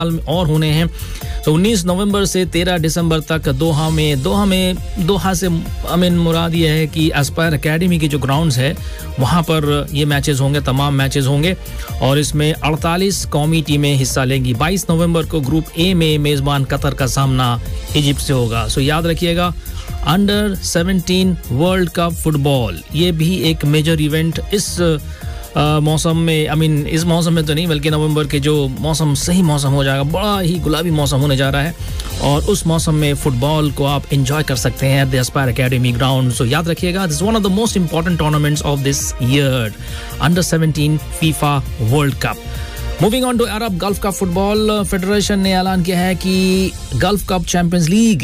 और होने हैं। तो 19 नवंबर से 13 दिसंबर तक दोहा से मुराद ये है कि एस्पायर एकेडमी की जो ग्राउंड्स है वहाँ पर ये मैचेस होंगे, तमाम मैचेस होंगे और इसमें 48 कौमी टीमें हिस्सा लेंगी। 22 नवंबर को ग्रुप ए में मेज़बान कतर का सामना इजिप्ट से होगा। सो याद रखिएगा, अंडर 17 वर्ल्ड कप फुटबॉल ये भी एक मेजर इवेंट इस मौसम में, इस मौसम में तो नहीं बल्कि नवंबर के जो मौसम सही मौसम हो जाएगा, बड़ा ही गुलाबी मौसम होने जा रहा है और उस मौसम में फुटबॉल को आप एंजॉय कर सकते हैं at the Aspire academy ground. सो याद रखिएगा, this is one of the most important tournaments of this year, under 17 FIFA world cup. Moving on to Arab gulf cup football federation ने ऐलान किया है कि गल्फ कप चैंपियंस लीग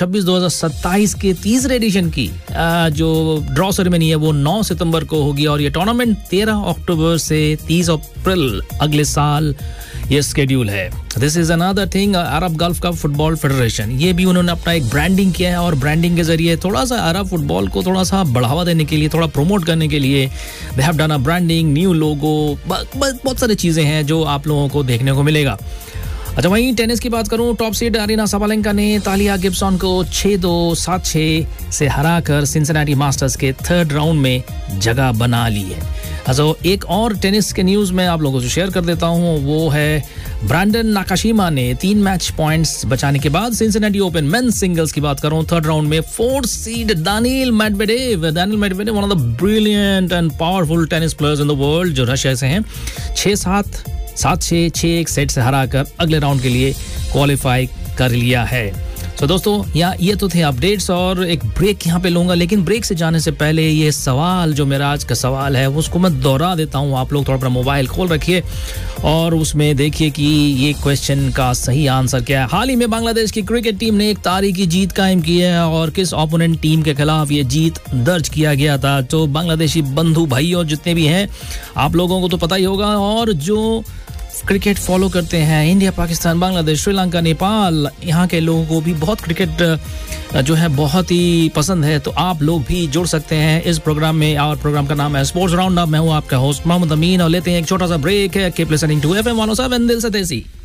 2026-2027 के तीसरे addition की जो ड्रॉ सेरेमनी है वो 9 सितंबर को होगी और ये टूर्नामेंट 13 अक्टूबर से 30 अप्रैल अगले साल ये स्केड्यूल है। This is another thing, Arab gulf cup football federation, ये भी उन्होंने अपना एक ब्रांडिंग किया है और ब्रांडिंग के जरिए थोड़ा सा अरब फुटबॉल को थोड़ा सा बढ़ावा देने के लिए, थोड़ा प्रमोट करने के लिए they have done a branding, new logo, बहुत सारी चीजें हैं जो आप लोगों को देखने को मिलेगा। अच्छा, वहीं टेनिस की बात करूं, टॉप सीड अरीना साबालेंका ने तालिया गिब्सन को 6-2, 7-6 से हराकर सिंसिनाटी मास्टर्स के थर्ड राउंड में जगह बना ली है। अच्छा, एक और टेनिस के न्यूज में आप लोगों से शेयर कर देता हूं, वो है ब्रांडन नाकाशिमा ने 3 मैच पॉइंट्स बचाने के बाद सिंसिनाटी ओपन मेंस सिंगल्स की बात करूं थर्ड राउंड में 4th seed Daniil Medvedev, one of the brilliant and powerful tennis players in the world जो रशिया से हैं, 6-7, 7-6, 6-1 सेट से हराकर अगले राउंड के लिए क्वालिफाई कर लिया है। तो दोस्तों ये तो थे अपडेट्स और एक ब्रेक यहाँ पे लूंगा, लेकिन ब्रेक से जाने से पहले ये सवाल जो मेरा आज का सवाल है उसको मैं दोहरा देता हूँ। आप लोग थोड़ा अपना मोबाइल खोल रखिए और उसमें देखिए कि ये क्वेश्चन का सही आंसर क्या है। हाल ही में बांग्लादेश की क्रिकेट टीम ने एक तारीखी जीत कायम की है और किस ओपोनेंट टीम के खिलाफ ये जीत दर्ज किया गया था। तो बांग्लादेशी बंधु भाई और जितने भी हैं आप लोगों को तो पता ही होगा, और जो क्रिकेट फॉलो करते हैं इंडिया, पाकिस्तान, बांग्लादेश, श्रीलंका, नेपाल, यहाँ के लोगों को भी बहुत क्रिकेट जो है बहुत ही पसंद है। तो आप लोग भी जुड़ सकते हैं इस प्रोग्राम में और प्रोग्राम का नाम है स्पोर्ट्स राउंड अप। मैं हूँ आपका होस्ट मोहम्मद अमीन और लेते हैं एक छोटा सा ब्रेक है। कीप लिसनिंग टू FM 107 दिल से देसी।